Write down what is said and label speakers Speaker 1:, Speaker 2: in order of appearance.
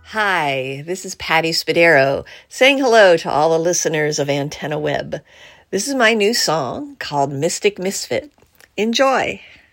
Speaker 1: Hi, this is Patty Spadero saying hello to all the listeners of Antenna Web. This is my new song called Mystic Misfit. Enjoy!